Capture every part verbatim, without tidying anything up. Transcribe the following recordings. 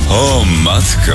O matko!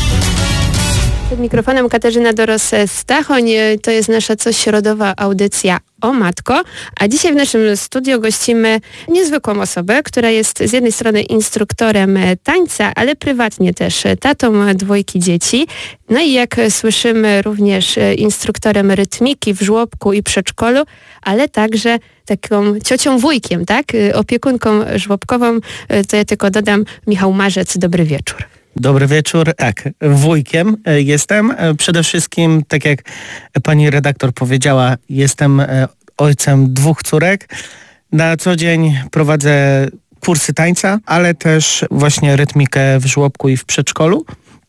Przed mikrofonem Katarzyna Doros-Stachoń. To jest nasza cośrodowa audycja O Matko, a dzisiaj w naszym studiu gościmy niezwykłą osobę, która jest z jednej strony instruktorem tańca, ale prywatnie też tatą dwójki dzieci. No i jak słyszymy, również instruktorem rytmiki w żłobku i przedszkolu, ale także taką ciocią wujkiem, tak? Opiekunką żłobkową. To ja tylko dodam, Michał Marzec, dobry wieczór. Dobry wieczór. Tak, wujkiem jestem. Przede wszystkim, tak jak pani redaktor powiedziała, jestem ojcem dwóch córek. Na co dzień prowadzę kursy tańca, ale też właśnie rytmikę w żłobku i w przedszkolu.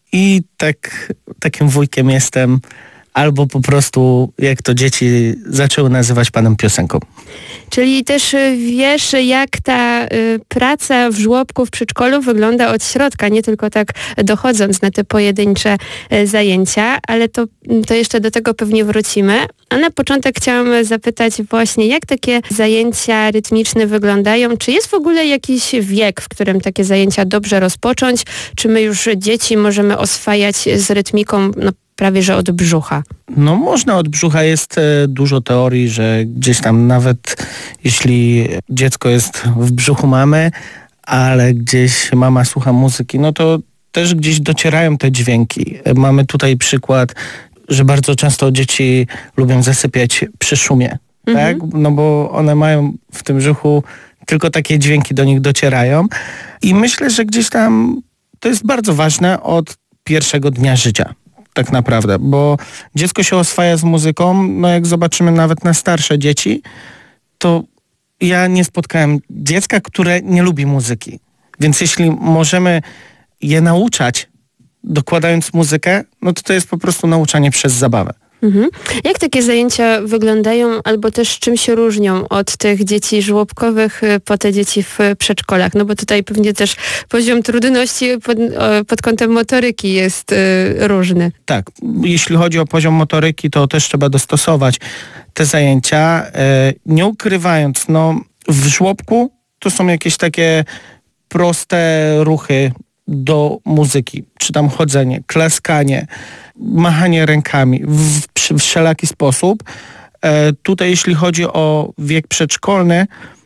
I tak, takim wujkiem jestem, albo po prostu, jak to dzieci zaczęły nazywać, panem piosenką. Czyli też wiesz, jak ta y, praca w żłobku, w przedszkolu wygląda od środka, nie tylko tak dochodząc na te pojedyncze y, zajęcia, ale to, to jeszcze do tego pewnie wrócimy. A na początek chciałam zapytać właśnie, jak takie zajęcia rytmiczne wyglądają? Czy jest w ogóle jakiś wiek, w którym takie zajęcia dobrze rozpocząć? Czy my już dzieci możemy oswajać z rytmiką no, prawie że od brzucha? No można od brzucha. Jest e, dużo teorii, że gdzieś tam nawet jeśli dziecko jest w brzuchu mamy, ale gdzieś mama słucha muzyki, no to też gdzieś docierają te dźwięki. E, mamy tutaj przykład, że bardzo często dzieci lubią zasypiać przy szumie, mhm. tak? No bo one mają w tym brzuchu tylko takie dźwięki do nich docierają. I myślę, że gdzieś tam to jest bardzo ważne od pierwszego dnia życia. Tak naprawdę, bo dziecko się oswaja z muzyką, no jak zobaczymy nawet na starsze dzieci, to ja nie spotkałem dziecka, które nie lubi muzyki. Więc jeśli możemy je nauczać, dokładając muzykę, no to to jest po prostu nauczanie przez zabawę. Mhm. Jak takie zajęcia wyglądają albo też czym się różnią od tych dzieci żłobkowych po te dzieci w przedszkolach? No bo tutaj pewnie też poziom trudności pod, pod kątem motoryki jest y, różny. Tak, jeśli chodzi o poziom motoryki, to też trzeba dostosować te zajęcia, y, nie ukrywając, no w żłobku to są jakieś takie proste ruchy do muzyki, czy tam chodzenie, klaskanie, machanie rękami w, w wszelaki sposób. E, tutaj jeśli chodzi o wiek przedszkolny,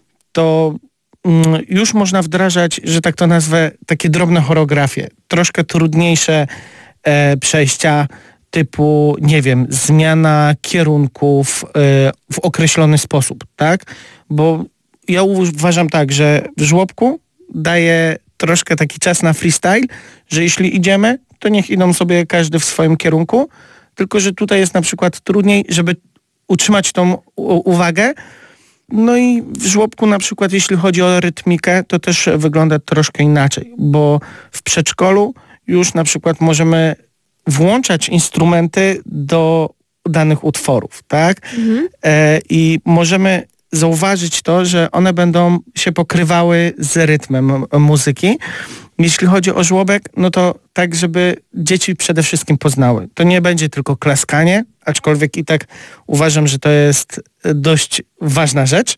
to mm, już można wdrażać, że tak to nazwę, takie drobne choreografie, troszkę trudniejsze e, przejścia typu, nie wiem, zmiana kierunków e, w określony sposób, tak? Bo ja uważam tak, że w żłobku daje troszkę taki czas na freestyle, że jeśli idziemy, to niech idą sobie każdy w swoim kierunku, tylko że tutaj jest na przykład trudniej, żeby utrzymać tą u- uwagę. No i w żłobku na przykład, jeśli chodzi o rytmikę, to też wygląda troszkę inaczej, bo w przedszkolu już na przykład możemy włączać instrumenty do danych utworów, tak? Mhm. E, I możemy zauważyć to, że one będą się pokrywały z rytmem muzyki. Jeśli chodzi o żłobek, no to tak, żeby dzieci przede wszystkim poznały. To nie będzie tylko klaskanie, aczkolwiek i tak uważam, że to jest dość ważna rzecz,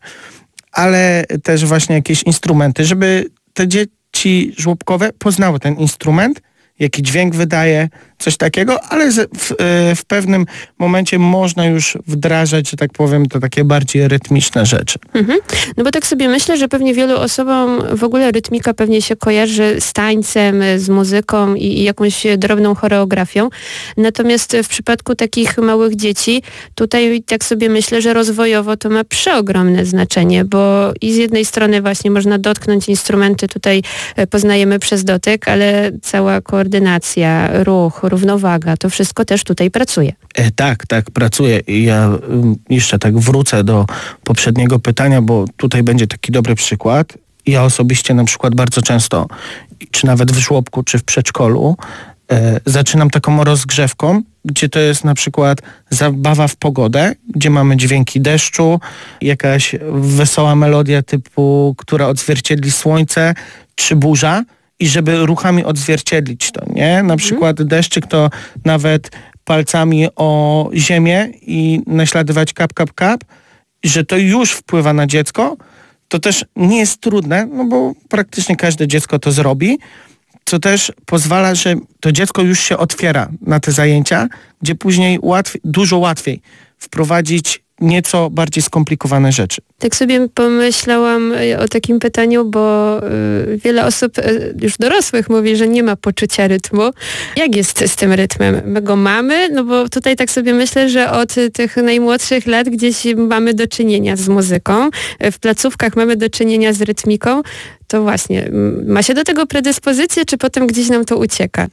ale też właśnie jakieś instrumenty, żeby te dzieci żłobkowe poznały ten instrument, jaki dźwięk wydaje, coś takiego, ale w, w pewnym momencie można już wdrażać, że tak powiem, to takie bardziej rytmiczne rzeczy. Mhm. No bo tak sobie myślę, że pewnie wielu osobom w ogóle rytmika pewnie się kojarzy z tańcem, z muzyką i, i jakąś drobną choreografią. Natomiast w przypadku takich małych dzieci, tutaj tak sobie myślę, że rozwojowo to ma przeogromne znaczenie, bo i z jednej strony właśnie można dotknąć instrumenty, tutaj poznajemy przez dotyk, ale cała koordynacja, ruch, równowaga, to wszystko też tutaj pracuje. E, tak, tak, pracuje. I ja y, jeszcze tak wrócę do poprzedniego pytania, bo tutaj będzie taki dobry przykład. Ja osobiście na przykład bardzo często, czy nawet w żłobku, czy w przedszkolu, e, zaczynam taką rozgrzewką, gdzie to jest na przykład zabawa w pogodę, gdzie mamy dźwięki deszczu, jakaś wesoła melodia typu, która odzwierciedli słońce, czy burza. I żeby ruchami odzwierciedlić to, nie? Na przykład deszczyk to nawet palcami o ziemię i naśladować kap, kap, kap, że to już wpływa na dziecko, to też nie jest trudne, no bo praktycznie każde dziecko to zrobi, co też pozwala, że to dziecko już się otwiera na te zajęcia, gdzie później łatwiej, dużo łatwiej wprowadzić nieco bardziej skomplikowane rzeczy. Tak sobie pomyślałam o takim pytaniu, bo y, wiele osób y, już dorosłych mówi, że nie ma poczucia rytmu. Jak jest z tym rytmem? My go mamy? No bo tutaj tak sobie myślę, że od tych najmłodszych lat gdzieś mamy do czynienia z muzyką. W placówkach mamy do czynienia z rytmiką. To właśnie, ma się do tego predyspozycję, czy potem gdzieś nam to ucieka?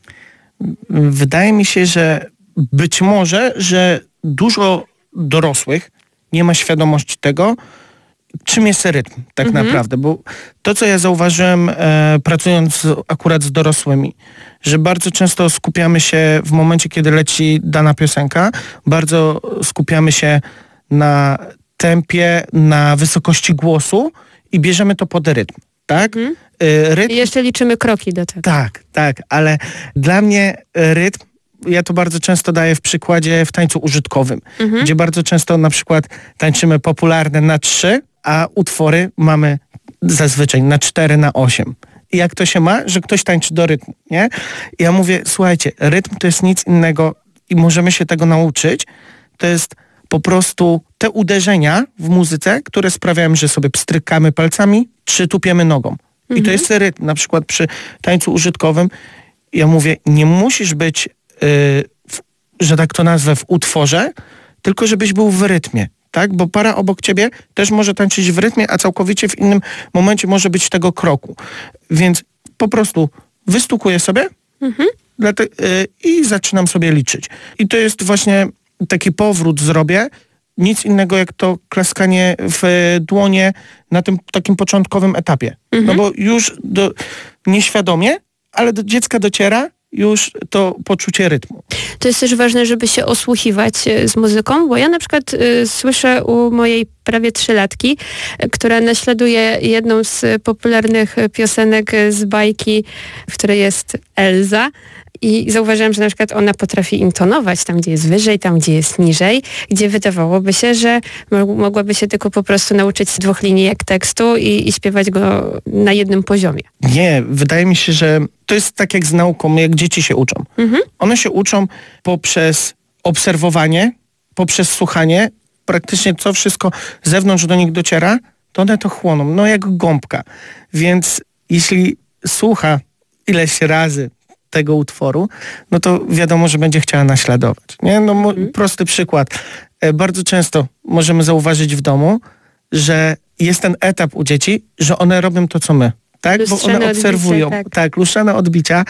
Wydaje mi się, że być może, że dużo dorosłych nie ma świadomości tego, czym jest rytm tak mhm. naprawdę, bo to, co ja zauważyłem e, pracując akurat z dorosłymi, że bardzo często skupiamy się w momencie, kiedy leci dana piosenka, bardzo skupiamy się na tempie, na wysokości głosu i bierzemy to pod rytm, tak? Mhm. E, rytm... I jeszcze liczymy kroki do tego. Tak, tak, ale dla mnie rytm, ja to bardzo często daję w przykładzie w tańcu użytkowym, mhm. gdzie bardzo często na przykład tańczymy popularne na trzy, a utwory mamy zazwyczaj na cztery, na osiem. I jak to się ma, że ktoś tańczy do rytmu, nie? I ja mówię, słuchajcie, rytm to jest nic innego i możemy się tego nauczyć. To jest po prostu te uderzenia w muzyce, które sprawiają, że sobie pstrykamy palcami, czy tupiemy nogą. Mhm. I to jest rytm. Na przykład przy tańcu użytkowym ja mówię, nie musisz być W, że tak to nazwę, w utworze, tylko żebyś był w rytmie, tak? Bo para obok ciebie też może tańczyć w rytmie, a całkowicie w innym momencie może być tego kroku. Więc po prostu wystukuję sobie mhm. te, y, i zaczynam sobie liczyć. I to jest właśnie taki powrót zrobię, nic innego jak to klaskanie w dłonie na tym takim początkowym etapie. Mhm. No bo już do, nieświadomie, ale do dziecka dociera już to poczucie rytmu. To jest też ważne, żeby się osłuchiwać z muzyką, bo ja na przykład y, słyszę u mojej prawie trzylatki, y, która naśladuje jedną z popularnych piosenek z bajki, w której jest Elza. I zauważyłam, że na przykład ona potrafi intonować tam, gdzie jest wyżej, tam, gdzie jest niżej, gdzie wydawałoby się, że mogłaby się tylko po prostu nauczyć z dwóch linijek tekstu i, i śpiewać go na jednym poziomie. Nie, wydaje mi się, że to jest tak jak z nauką, jak dzieci się uczą. Mhm. One się uczą poprzez obserwowanie, poprzez słuchanie, praktycznie co wszystko z zewnątrz do nich dociera, to one to chłoną, no jak gąbka. Więc jeśli słucha ileś razy tego utworu, no to wiadomo, że będzie chciała naśladować. Nie? No, mm. Prosty przykład. E, bardzo często możemy zauważyć w domu, że jest ten etap u dzieci, że one robią to, co my. Tak? Bo one obserwują. Odbicie, tak. tak, lustrzane odbicia,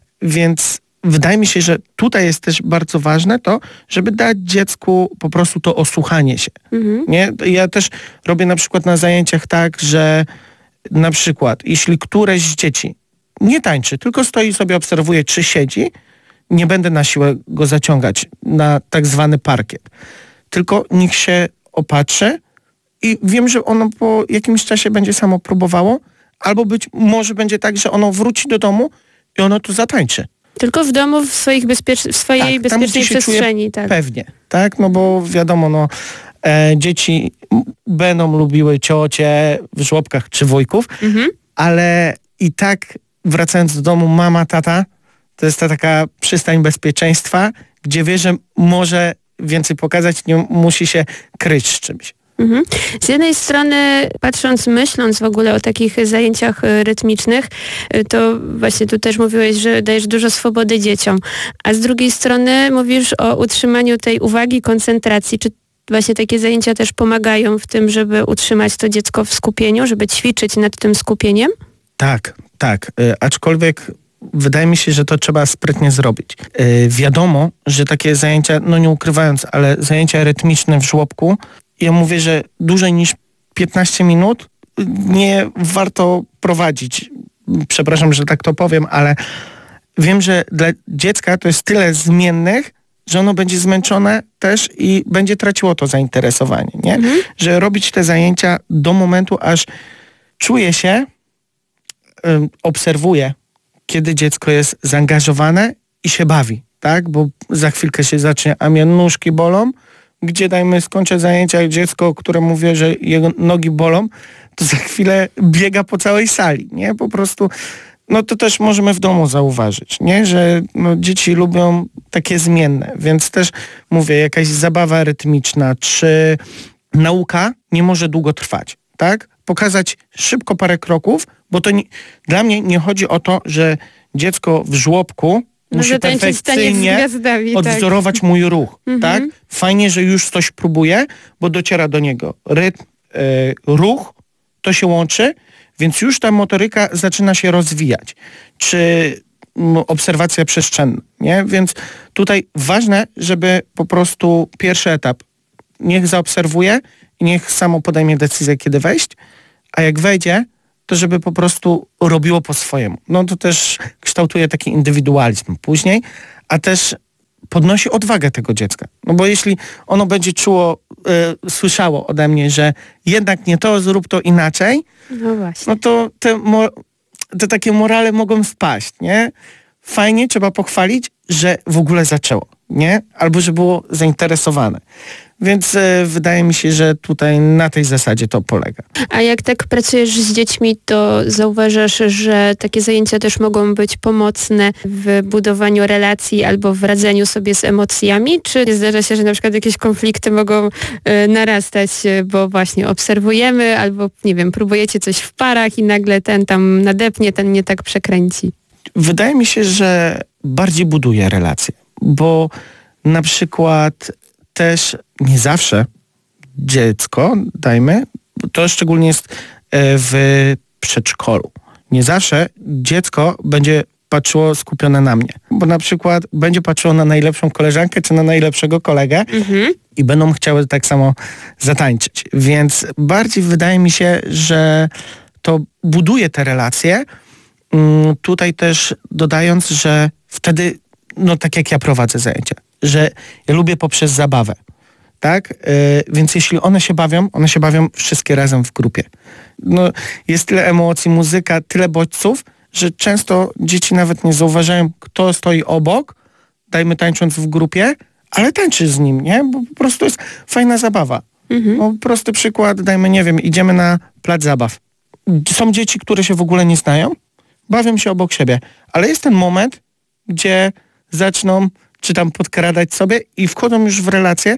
więc wydaje mi się, że tutaj jest też bardzo ważne to, żeby dać dziecku po prostu to osłuchanie się. Mm-hmm. Nie? Ja też robię na przykład na zajęciach tak, że na przykład, jeśli któreś z dzieci nie tańczy, tylko stoi sobie, obserwuje, czy siedzi, nie będę na siłę go zaciągać na tak zwany parkiet. Tylko niech się opatrzy i wiem, że ono po jakimś czasie będzie samo próbowało, albo być może będzie tak, że ono wróci do domu i ono tu zatańczy. Tylko w domu, w, swoich bezpiecz- w swojej tak, bezpiecznej tam, przestrzeni. Tak. Pewnie, tak, no bo wiadomo, no e, dzieci będą lubiły ciocie w żłobkach czy wujków, mhm. ale i tak wracając do domu, mama, tata, to jest ta taka przystań bezpieczeństwa, gdzie wie, że może więcej pokazać, nie musi się kryć z czymś. Mhm. Z jednej strony, patrząc, myśląc w ogóle o takich zajęciach rytmicznych, to właśnie tu też mówiłeś, że dajesz dużo swobody dzieciom, a z drugiej strony mówisz o utrzymaniu tej uwagi, koncentracji. Czy właśnie takie zajęcia też pomagają w tym, żeby utrzymać to dziecko w skupieniu, żeby ćwiczyć nad tym skupieniem? Tak, tak. Y, aczkolwiek wydaje mi się, że to trzeba sprytnie zrobić. Y, wiadomo, że takie zajęcia, no nie ukrywając, ale zajęcia rytmiczne w żłobku, ja mówię, że dłużej niż piętnaście minut nie warto prowadzić. Przepraszam, że tak to powiem, ale wiem, że dla dziecka to jest tyle zmiennych, że ono będzie zmęczone też i będzie traciło to zainteresowanie, nie? Mhm. Że robić te zajęcia do momentu, aż czuje się, y, obserwuje, kiedy dziecko jest zaangażowane i się bawi, tak? Bo za chwilkę się zacznie, a mnie nóżki bolą, gdzie dajmy skończę zajęcia i dziecko, które mówię, że jego nogi bolą, to za chwilę biega po całej sali, nie? Po prostu no to też możemy w domu zauważyć, nie? Że no, dzieci lubią takie zmienne, więc też mówię, jakaś zabawa rytmiczna, czy nauka nie może długo trwać, tak? Pokazać szybko parę kroków, bo to nie, dla mnie nie chodzi o to, że dziecko w żłobku musi perfekcyjnie odwzorować tak. mój ruch, mhm. tak? Fajnie, że już coś próbuje, bo dociera do niego rytm, y, ruch, to się łączy, więc już ta motoryka zaczyna się rozwijać. Czy no, obserwacja przestrzenna, nie? Więc tutaj ważne, żeby po prostu pierwszy etap niech zaobserwuje i niech samo podejmie decyzję, kiedy wejść, a jak wejdzie, to żeby po prostu robiło po swojemu. No to też kształtuje taki indywidualizm później, a też podnosi odwagę tego dziecka. No bo jeśli ono będzie czuło, y, słyszało ode mnie, że jednak nie to, zrób to inaczej, no, właśnie. no to te, mo- te takie morale mogą spaść, nie? Fajnie, trzeba pochwalić, że w ogóle zaczęło, nie? Albo że było zainteresowane. Więc e, wydaje mi się, że tutaj na tej zasadzie to polega. A jak tak pracujesz z dziećmi, to zauważasz, że takie zajęcia też mogą być pomocne w budowaniu relacji albo w radzeniu sobie z emocjami? Czy zdarza się, że na przykład jakieś konflikty mogą e, narastać, bo właśnie obserwujemy albo, nie wiem, próbujecie coś w parach i nagle ten tam nadepnie, ten nie tak przekręci? Wydaje mi się, że bardziej buduje relacje, bo na przykład też nie zawsze dziecko, dajmy, to szczególnie jest w przedszkolu, nie zawsze dziecko będzie patrzyło skupione na mnie, bo na przykład będzie patrzyło na najlepszą koleżankę czy na najlepszego kolegę mhm. i będą chciały tak samo zatańczyć. Więc bardziej wydaje mi się, że to buduje te relacje. Tutaj też dodając, że wtedy, no tak jak ja prowadzę zajęcia, że ja lubię poprzez zabawę, tak? Yy, więc jeśli one się bawią, one się bawią wszystkie razem w grupie. No, jest tyle emocji, muzyka, tyle bodźców, że często dzieci nawet nie zauważają, kto stoi obok, dajmy tańcząc w grupie, ale tańczy z nim, nie? Bo po prostu jest fajna zabawa. Mhm. No, prosty przykład, dajmy, nie wiem, idziemy na plac zabaw. Są dzieci, które się w ogóle nie znają, bawią się obok siebie, ale jest ten moment, gdzie zaczną czy tam podkradać sobie i wchodzą już w relacje.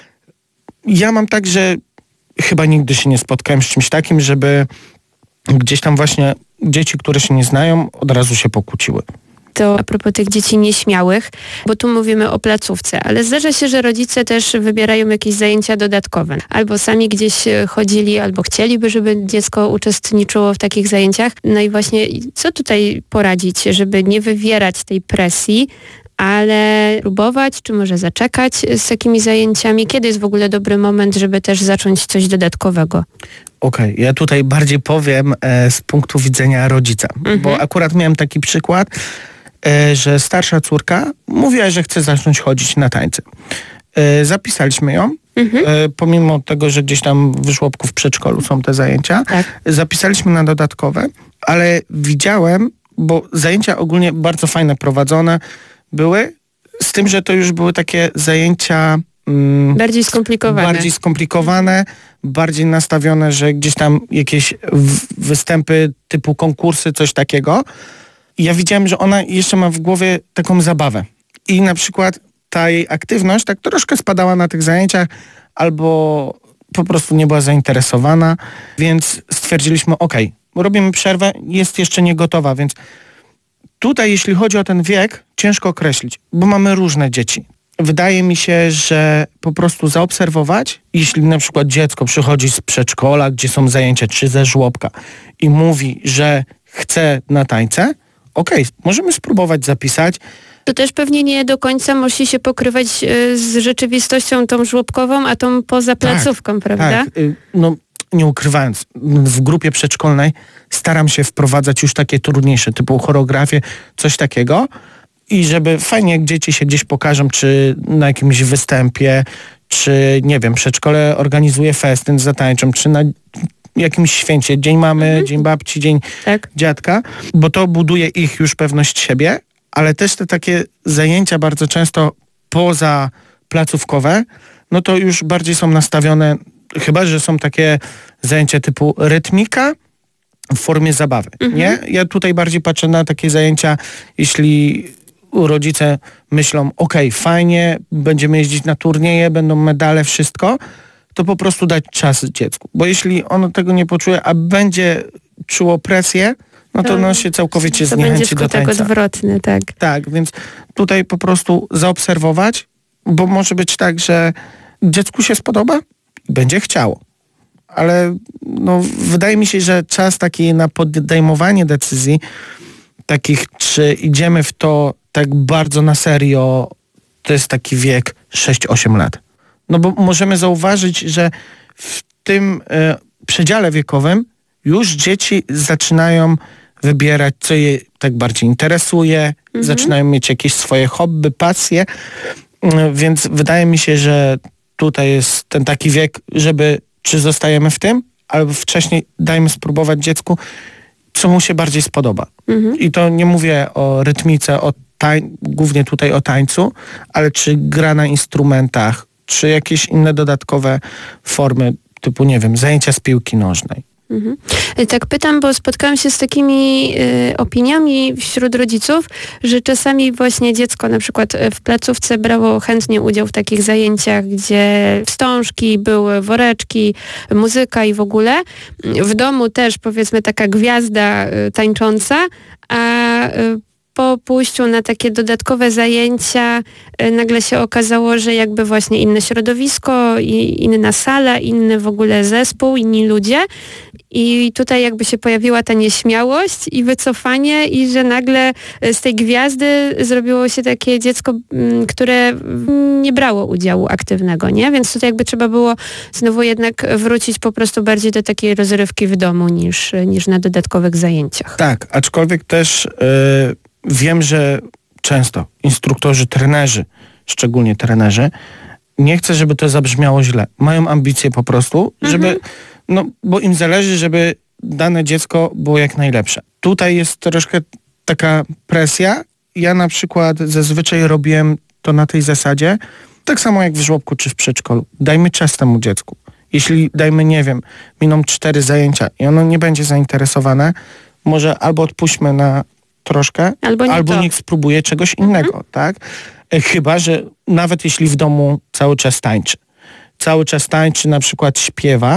Ja mam tak, że chyba nigdy się nie spotkałem z czymś takim, żeby gdzieś tam właśnie dzieci, które się nie znają, od razu się pokłóciły. To a propos tych dzieci nieśmiałych, bo tu mówimy o placówce, ale zdarza się, że rodzice też wybierają jakieś zajęcia dodatkowe. Albo sami gdzieś chodzili, albo chcieliby, żeby dziecko uczestniczyło w takich zajęciach. No i właśnie co tutaj poradzić, żeby nie wywierać tej presji, ale próbować, czy może zaczekać z takimi zajęciami? Kiedy jest w ogóle dobry moment, żeby też zacząć coś dodatkowego? Okej, okay, ja tutaj bardziej powiem e, z punktu widzenia rodzica, mhm. bo akurat miałem taki przykład, e, że starsza córka mówiła, że chce zacząć chodzić na tańce. E, zapisaliśmy ją, mhm. e, pomimo tego, że gdzieś tam w żłobku, w przedszkolu są te zajęcia, tak. Zapisaliśmy na dodatkowe, ale widziałem, bo zajęcia ogólnie bardzo fajne prowadzone były, z tym, że to już były takie zajęcia mm, bardziej skomplikowane. Bardziej skomplikowane, bardziej nastawione, że gdzieś tam jakieś w- występy typu konkursy, coś takiego. I ja widziałem, że ona jeszcze ma w głowie taką zabawę. I na przykład ta jej aktywność tak troszkę spadała na tych zajęciach, albo po prostu nie była zainteresowana, więc stwierdziliśmy, okej, okay, robimy przerwę, jest jeszcze nie gotowa, więc tutaj, jeśli chodzi o ten wiek, ciężko określić, bo mamy różne dzieci. Wydaje mi się, że po prostu zaobserwować, jeśli na przykład dziecko przychodzi z przedszkola, gdzie są zajęcia, czy ze żłobka i mówi, że chce na tańce, okej, okay, możemy spróbować zapisać. To też pewnie nie do końca musi się pokrywać z rzeczywistością tą żłobkową, a tą poza placówką, tak, prawda? Tak, no nie ukrywając, w grupie przedszkolnej staram się wprowadzać już takie trudniejsze, typu choreografię, coś takiego i żeby fajnie jak dzieci się gdzieś pokażą, czy na jakimś występie, czy nie wiem, przedszkole organizuje festyn, zatańczą, czy na jakimś święcie, dzień mamy, mhm. dzień babci, dzień tak. dziadka, bo to buduje ich już pewność siebie, ale też te takie zajęcia bardzo często poza placówkowe, no to już bardziej są nastawione, chyba że są takie zajęcia typu rytmika, w formie zabawy, Mhm. nie? Ja tutaj bardziej patrzę na takie zajęcia, jeśli rodzice myślą, okej, fajnie, będziemy jeździć na turnieje, będą medale, wszystko, to po prostu dać czas dziecku. Bo jeśli ono tego nie poczuje, a będzie czuło presję, no to, to ono się całkowicie to zniechęci do tańca. odwrotny, tak. Tak, więc tutaj po prostu zaobserwować, bo może być tak, że dziecku się spodoba i będzie chciało. Ale no, wydaje mi się, że czas taki na podejmowanie decyzji, takich, czy idziemy w to tak bardzo na serio, to jest taki wiek sześć osiem lat. No bo możemy zauważyć, że w tym e, przedziale wiekowym już dzieci zaczynają wybierać, co je tak bardziej interesuje, mhm. zaczynają mieć jakieś swoje hobby, pasje, więc wydaje mi się, że tutaj jest ten taki wiek, żeby czy zostajemy w tym, albo wcześniej dajmy spróbować dziecku, co mu się bardziej spodoba. Mhm. I to nie mówię o rytmice, o tań- głównie tutaj o tańcu, ale czy gra na instrumentach, czy jakieś inne dodatkowe formy, typu, nie wiem, zajęcia z piłki nożnej. Mhm. Tak pytam, bo spotkałam się z takimi y, opiniami wśród rodziców, że czasami właśnie dziecko na przykład w placówce brało chętnie udział w takich zajęciach, gdzie wstążki, były woreczki, muzyka i w ogóle. W domu też powiedzmy taka gwiazda y, tańcząca, a y, po pójściu na takie dodatkowe zajęcia y, nagle się okazało, że jakby właśnie inne środowisko, i, inna sala, inny w ogóle zespół, inni ludzie. I tutaj jakby się pojawiła ta nieśmiałość i wycofanie i że nagle z tej gwiazdy zrobiło się takie dziecko, które nie brało udziału aktywnego, nie? Więc tutaj jakby trzeba było znowu jednak wrócić po prostu bardziej do takiej rozrywki w domu niż, niż na dodatkowych zajęciach. Tak, aczkolwiek też yy, wiem, że często instruktorzy, trenerzy, szczególnie trenerzy, nie chcę, żeby to zabrzmiało źle. Mają ambicje po prostu, żeby... Mhm. No, bo im zależy, żeby dane dziecko było jak najlepsze. Tutaj jest troszkę taka presja. Ja na przykład zazwyczaj robiłem to na tej zasadzie, tak samo jak w żłobku czy w przedszkolu. Dajmy czas temu dziecku. Jeśli dajmy, nie wiem, miną cztery zajęcia i ono nie będzie zainteresowane, może albo odpuśćmy na troszkę, albo, albo niech spróbuje czegoś innego, mhm. tak? Chyba że nawet jeśli w domu cały czas tańczy. Cały czas tańczy, na przykład śpiewa,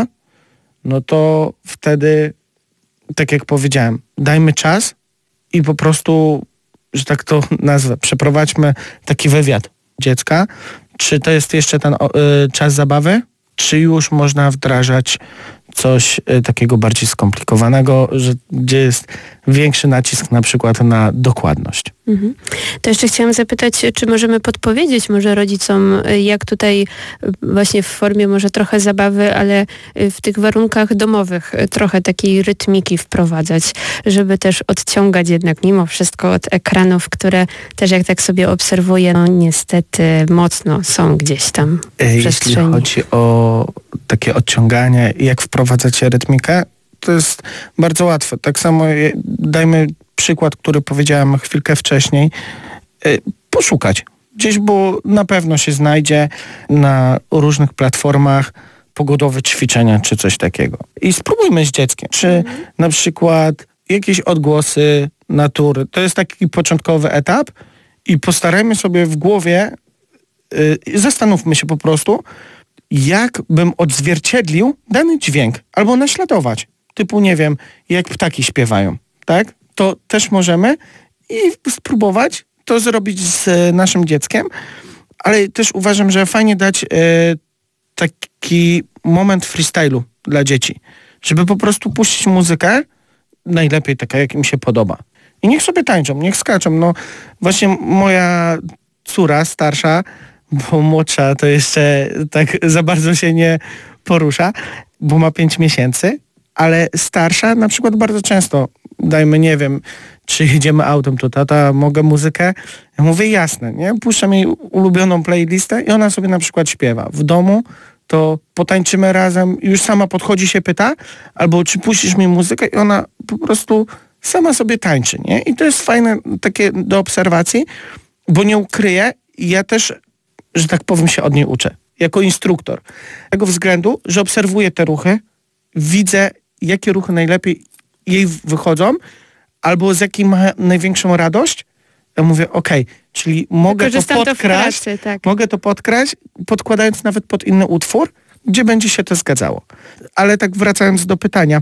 no to wtedy, tak jak powiedziałem, dajmy czas i po prostu, że tak to nazwę, przeprowadźmy taki wywiad dziecka. Czy to jest jeszcze ten y, czas zabawy, czy już można wdrażać coś y, takiego bardziej skomplikowanego, że, gdzie jest większy nacisk na przykład na dokładność. Mhm. To jeszcze chciałam zapytać, czy możemy podpowiedzieć może rodzicom, jak tutaj właśnie w formie może trochę zabawy, ale w tych warunkach domowych trochę takiej rytmiki wprowadzać, żeby też odciągać jednak mimo wszystko od ekranów, które też jak tak sobie obserwuję, no niestety mocno są gdzieś tam w przestrzeni. Jeśli chodzi o takie odciąganie, jak wprowadzać rytmikę, to jest bardzo łatwe. Tak samo dajmy przykład, który powiedziałem chwilkę wcześniej. Poszukać. Gdzieś, bo na pewno się znajdzie na różnych platformach pogodowe ćwiczenia czy coś takiego. I spróbujmy z dzieckiem. Czy mhm. na przykład jakieś odgłosy natury. To jest taki początkowy etap i postarajmy sobie w głowie, yy, zastanówmy się po prostu, jak bym odzwierciedlił dany dźwięk albo naśladować. Typu, nie wiem, jak ptaki śpiewają, tak? To też możemy i spróbować to zrobić z naszym dzieckiem, ale też uważam, że fajnie dać e, taki moment freestylu dla dzieci, żeby po prostu puścić muzykę, najlepiej taka, jak im się podoba. I niech sobie tańczą, niech skaczą. No właśnie moja córa starsza, bo młodsza to jeszcze tak za bardzo się nie porusza, bo ma pięć miesięcy, ale starsza na przykład bardzo często, dajmy, nie wiem, czy jedziemy autem, to tata, mogę muzykę? Ja mówię, jasne, nie? Puszczam jej ulubioną playlistę i ona sobie na przykład śpiewa. W domu to potańczymy razem, już sama podchodzi, się pyta, albo czy puścisz mi muzykę i ona po prostu sama sobie tańczy, nie? I to jest fajne takie do obserwacji, bo nie ukryję, ja też, że tak powiem, się od niej uczę. Jako instruktor. Z tego względu, że obserwuję te ruchy, widzę, jakie ruchy najlepiej jej wychodzą, albo z jakiej ma największą radość, ja mówię, okej, okay, czyli mogę to podkraść, to pracy, tak. mogę to podkraść, podkładając nawet pod inny utwór, gdzie będzie się to zgadzało. Ale tak wracając do pytania,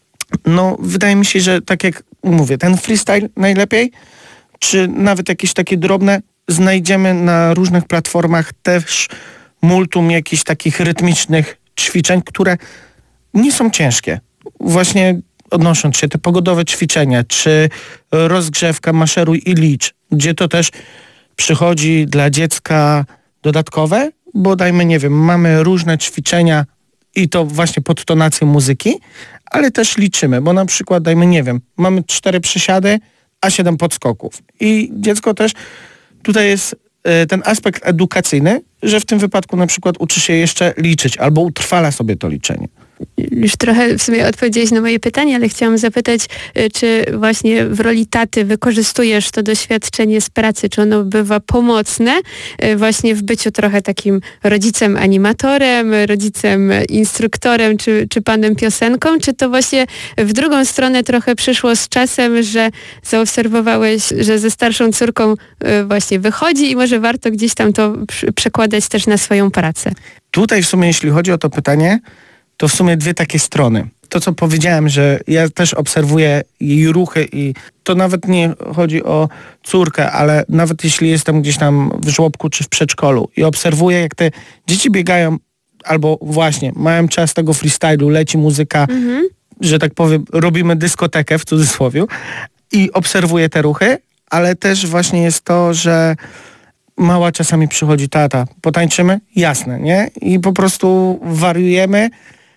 no wydaje mi się, że tak jak mówię, ten freestyle najlepiej, czy nawet jakieś takie drobne, znajdziemy na różnych platformach też multum jakichś takich rytmicznych ćwiczeń, które nie są ciężkie. Właśnie odnosząc się te pogodowe ćwiczenia, czy rozgrzewka Maszeruj i licz, gdzie to też przychodzi dla dziecka dodatkowe, bo dajmy, nie wiem, mamy różne ćwiczenia i to właśnie pod tonację muzyki, ale też liczymy, bo na przykład dajmy, nie wiem, mamy cztery przysiady, a siedem podskoków. I dziecko też, tutaj jest ten aspekt edukacyjny, że w tym wypadku na przykład uczy się jeszcze liczyć albo utrwala sobie to liczenie. Już trochę w sumie odpowiedziałeś na moje pytanie, ale chciałam zapytać, czy właśnie w roli taty wykorzystujesz to doświadczenie z pracy, czy ono bywa pomocne właśnie w byciu trochę takim rodzicem animatorem, rodzicem instruktorem, czy, czy panem piosenką, czy to właśnie w drugą stronę trochę przyszło z czasem, że zaobserwowałeś, że ze starszą córką właśnie wychodzi i może warto gdzieś tam to przekładać też na swoją pracę? Tutaj w sumie, jeśli chodzi o to pytanie, to w sumie dwie takie strony. To, co powiedziałem, że ja też obserwuję jej ruchy i to nawet nie chodzi o córkę, ale nawet jeśli jestem gdzieś tam w żłobku czy w przedszkolu i obserwuję, jak te dzieci biegają albo właśnie mają czas tego freestylu, leci muzyka, mhm. że tak powiem, robimy dyskotekę w cudzysłowie i obserwuję te ruchy, ale też właśnie jest to, że mała czasami przychodzi, tata, potańczymy? Jasne, nie? I po prostu wariujemy.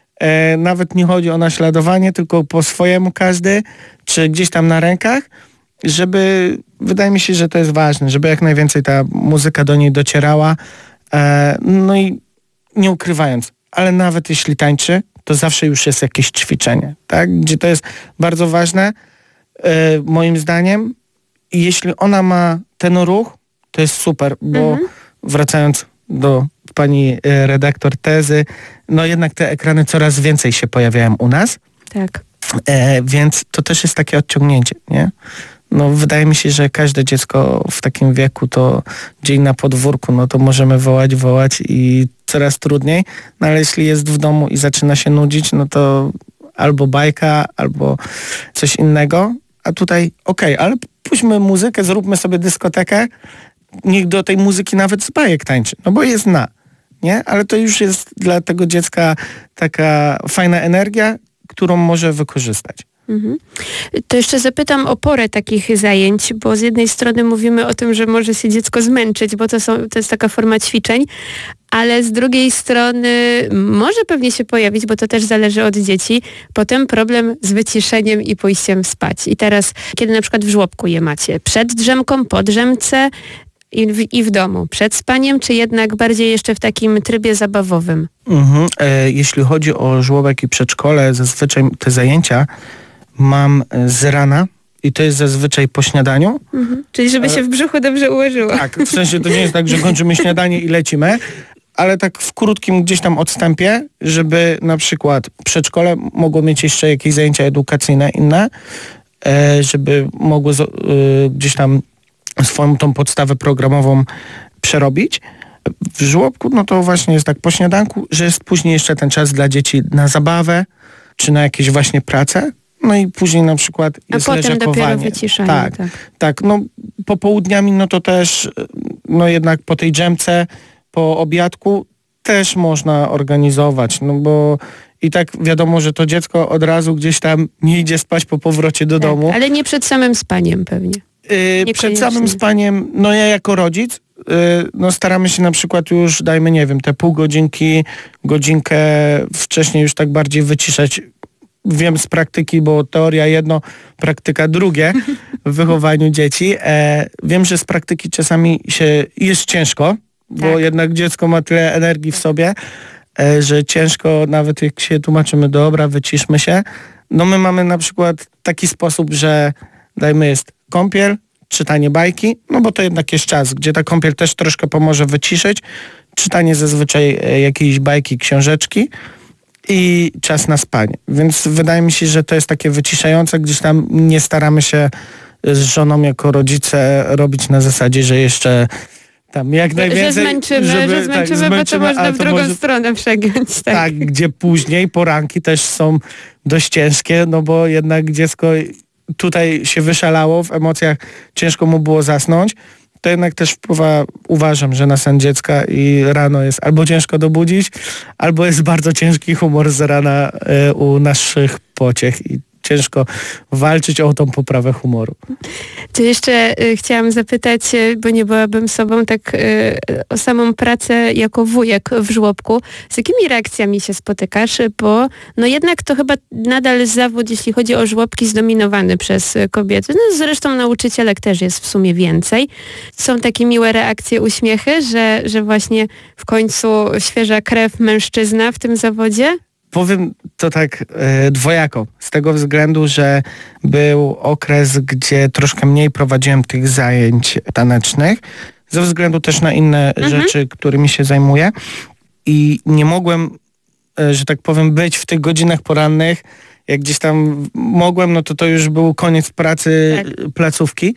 E, nawet nie chodzi o naśladowanie, tylko po swojemu każdy, czy gdzieś tam na rękach, żeby, wydaje mi się, że to jest ważne, żeby jak najwięcej ta muzyka do niej docierała. E, no i nie ukrywając, ale nawet jeśli tańczy, to zawsze już jest jakieś ćwiczenie, tak? Gdzie to jest bardzo ważne, e, moim zdaniem. I jeśli ona ma ten ruch, to jest super, bo mhm. wracając do pani redaktor tezy, no jednak te ekrany coraz więcej się pojawiają u nas. Tak. E, więc to też jest takie odciągnięcie, nie? No wydaje mi się, że każde dziecko w takim wieku to dzień na podwórku, no to możemy wołać, wołać i coraz trudniej, no ale jeśli jest w domu i zaczyna się nudzić, no to albo bajka, albo coś innego, a tutaj okej, okay, ale puśćmy muzykę, zróbmy sobie dyskotekę, niech do tej muzyki nawet z bajek tańczy, no bo je zna, nie? Ale to już jest dla tego dziecka taka fajna energia, którą może wykorzystać. Mhm. To jeszcze zapytam o porę takich zajęć, bo z jednej strony mówimy o tym, że może się dziecko zmęczyć, bo to, są, to jest taka forma ćwiczeń, ale z drugiej strony może pewnie się pojawić, bo to też zależy od dzieci, potem problem z wyciszeniem i pójściem spać. I teraz, kiedy na przykład w żłobku je macie, przed drzemką, po drzemce i w, i w domu, przed spaniem, czy jednak bardziej jeszcze w takim trybie zabawowym? Mhm. E, jeśli chodzi o żłobek i przedszkole, zazwyczaj te zajęcia mam z rana i to jest zazwyczaj po śniadaniu. Mhm. Czyli żeby się w brzuchu dobrze ułożyło. Tak, w sensie to nie jest tak, że kończymy śniadanie i lecimy, ale tak w krótkim gdzieś tam odstępie, żeby na przykład przedszkole mogło mieć jeszcze jakieś zajęcia edukacyjne inne, żeby mogło gdzieś tam swoją tą podstawę programową przerobić. W żłobku, no to właśnie jest tak po śniadanku, że jest później jeszcze ten czas dla dzieci na zabawę, czy na jakieś właśnie pracę. No i później na przykład jest A potem leżakowanie. dopiero wyciszanie. Tak, tak, tak. No popołudniami, no to też, no jednak po tej dżemce, po obiadku też można organizować, no bo i tak wiadomo, że to dziecko od razu gdzieś tam nie idzie spać po powrocie do tak, domu. Ale nie przed samym spaniem pewnie. Yy, przed samym spaniem, no ja jako rodzic, yy, no staramy się na przykład już, dajmy, nie wiem, te pół godzinki, godzinkę wcześniej już tak bardziej wyciszać. Wiem z praktyki, bo teoria jedno, praktyka drugie w wychowaniu dzieci. E, wiem, że z praktyki czasami się jest ciężko, bo tak. jednak dziecko ma tyle energii w sobie, e, że ciężko, nawet jak się tłumaczymy, dobra, wyciszmy się. No my mamy na przykład taki sposób, że dajmy jest kąpiel, czytanie bajki, no bo to jednak jest czas, gdzie ta kąpiel też troszkę pomoże wyciszyć. Czytanie zazwyczaj e, jakiejś bajki, książeczki. i czas na spanie. Więc wydaje mi się, że to jest takie wyciszające, gdzieś tam nie staramy się z żoną jako rodzice robić na zasadzie, że jeszcze tam jak najwięcej... Że zmęczymy, żeby, że zmęczymy, tak, zmęczymy, bo to można w drugą może, stronę przegiąć. Tak. tak, gdzie później poranki też są dość ciężkie, no bo jednak dziecko tutaj się wyszalało, w emocjach ciężko mu było zasnąć. To jednak też wpływa, uważam, że na sen dziecka i rano jest albo ciężko dobudzić, albo jest bardzo ciężki humor z rana y, u naszych pociech i ciężko walczyć o tą poprawę humoru. To jeszcze y, chciałam zapytać, y, bo nie byłabym sobą, tak y, o samą pracę jako wujek w żłobku. Z jakimi reakcjami się spotykasz? Bo no jednak to chyba nadal zawód, jeśli chodzi o żłobki, zdominowany przez kobiety. No zresztą nauczycielek też jest w sumie więcej. Są takie miłe reakcje, uśmiechy, że, że właśnie w końcu świeża krew mężczyzna w tym zawodzie? Powiem to tak e, dwojako, z tego względu, że był okres, gdzie troszkę mniej prowadziłem tych zajęć tanecznych, ze względu też na inne mhm. rzeczy, którymi się zajmuję i nie mogłem, e, że tak powiem, być w tych godzinach porannych. Jak gdzieś tam mogłem, no to to już był koniec pracy tak. placówki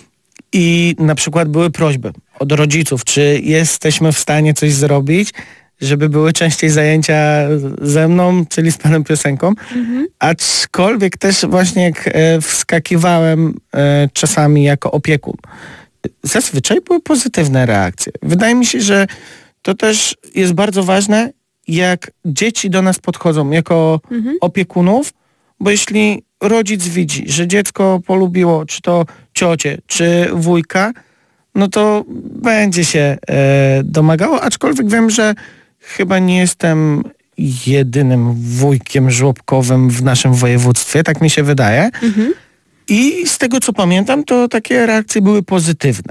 i na przykład były prośby od rodziców, czy jesteśmy w stanie coś zrobić, żeby były częściej zajęcia ze mną, czyli z panem piosenką. Mhm. Aczkolwiek też właśnie jak e, wskakiwałem e, czasami jako opiekun, zazwyczaj były pozytywne reakcje. Wydaje mi się, że to też jest bardzo ważne, jak dzieci do nas podchodzą jako mhm. opiekunów, bo jeśli rodzic widzi, że dziecko polubiło czy to ciocię, czy wujka, no to będzie się e, domagało, aczkolwiek wiem, że chyba nie jestem jedynym wujkiem żłobkowym w naszym województwie, tak mi się wydaje. Mhm. I z tego, co pamiętam, to takie reakcje były pozytywne.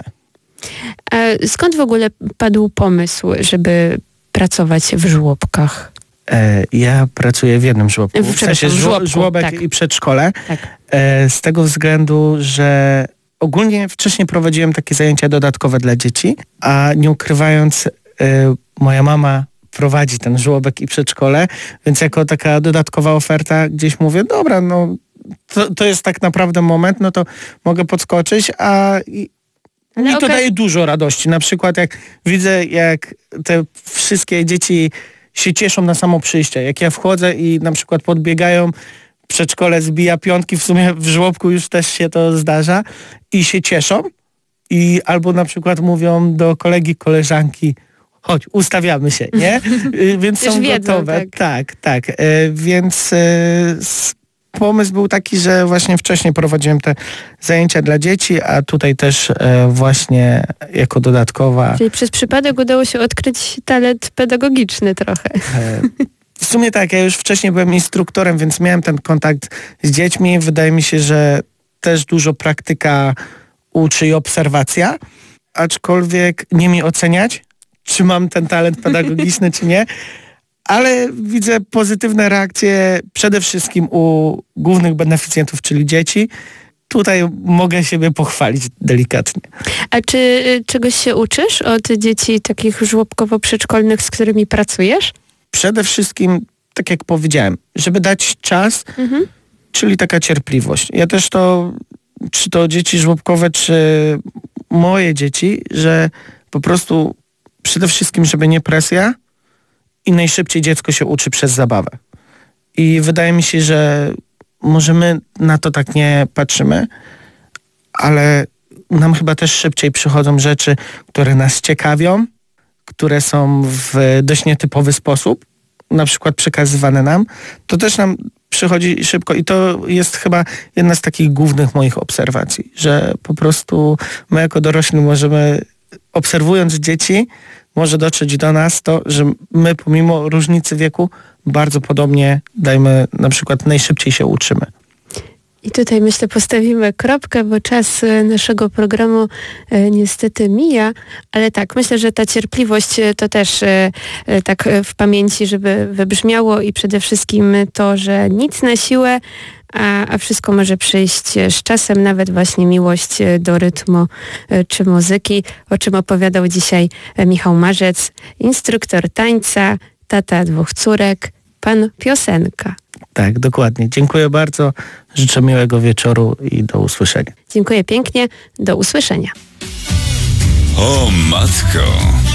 A skąd w ogóle padł pomysł, żeby pracować w żłobkach? E, ja pracuję w jednym żłobku, w, w sensie żło, żłobku, żłobek tak. i przedszkole. Tak. E, z tego względu, że ogólnie wcześniej prowadziłem takie zajęcia dodatkowe dla dzieci, a nie ukrywając, e, moja mama prowadzi ten żłobek i przedszkole, więc jako taka dodatkowa oferta gdzieś mówię, dobra, no to, to jest tak naprawdę moment, no to mogę podskoczyć, a i, mi to okay. daje dużo radości. Na przykład jak widzę, jak te wszystkie dzieci się cieszą na samo przyjście, jak ja wchodzę i na przykład podbiegają, przedszkole zbija piątki, w sumie w żłobku już też się to zdarza i się cieszą i albo na przykład mówią do kolegi, koleżanki, chodź, ustawiamy się, nie? Więc są wiedzą, gotowe. Tak, tak. tak. E, więc e, pomysł był taki, że właśnie wcześniej prowadziłem te zajęcia dla dzieci, a tutaj też e, właśnie jako dodatkowa... Czyli przez przypadek udało się odkryć talent pedagogiczny trochę. E, w sumie tak, ja już wcześniej byłem instruktorem, więc miałem ten kontakt z dziećmi. Wydaje mi się, że też dużo praktyka uczy i obserwacja, aczkolwiek nie mi oceniać, czy mam ten talent pedagogiczny, czy nie, ale widzę pozytywne reakcje przede wszystkim u głównych beneficjentów, czyli dzieci. Tutaj mogę siebie pochwalić delikatnie. A czy czegoś się uczysz od dzieci takich żłobkowo-przedszkolnych, z którymi pracujesz? Przede wszystkim, tak jak powiedziałem, żeby dać czas, mhm. czyli taka cierpliwość. Ja też to, czy to dzieci żłobkowe, czy moje dzieci, że po prostu przede wszystkim, żeby nie presja i najszybciej dziecko się uczy przez zabawę. I wydaje mi się, że może my na to tak nie patrzymy, ale nam chyba też szybciej przychodzą rzeczy, które nas ciekawią, które są w dość nietypowy sposób, na przykład przekazywane nam. To też nam przychodzi szybko i to jest chyba jedna z takich głównych moich obserwacji, że po prostu my jako dorośli możemy, obserwując dzieci, może dotrzeć do nas to, że my pomimo różnicy wieku bardzo podobnie, dajmy na przykład, najszybciej się uczymy. I tutaj myślę postawimy kropkę, bo czas naszego programu e, niestety mija, ale tak, myślę, że ta cierpliwość to też e, e, tak w pamięci, żeby wybrzmiało i przede wszystkim to, że nic na siłę, a, a wszystko może przyjść z czasem, nawet właśnie miłość do rytmu e, czy muzyki, o czym opowiadał dzisiaj Michał Marzec, instruktor tańca, tata dwóch córek, pan piosenka. Tak, dokładnie. Dziękuję bardzo. Życzę miłego wieczoru i do usłyszenia. Dziękuję pięknie. Do usłyszenia. O matko.